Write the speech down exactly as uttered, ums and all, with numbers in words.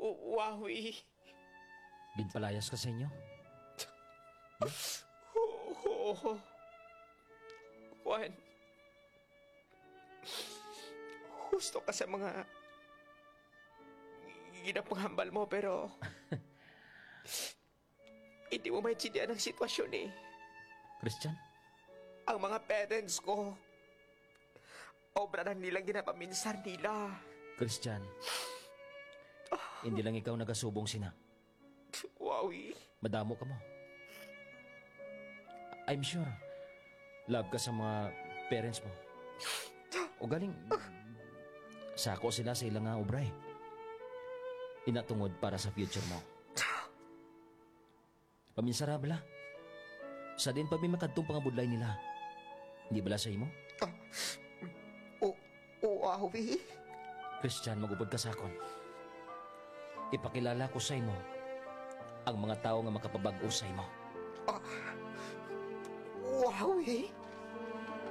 Wawi. Ginpalayas ka sa inyo? Oo. Juan. Gusto ka sa mga ginapanghambal mo pero hindi mo maintindihan ang sitwasyon eh. Christian? Ang mga parents ko, obra lang nilang ginapaminsan nila. Christian, hindi lang ikaw nagasubong sina. Wawi. Madamo ka mo. I'm sure, love ka sa mga parents mo. O galing, sako sila sa ilang nga obra eh. Inatungod para sa future mo. Paminsara bala. Sa din pa may makadtong pangabudlay nila. Hindi bala sa imo? O, Wawi. Christian, magupod ka sakon. Ipakilala ko sa imo ang mga tao nga makapabag-o sa imo. Wawi.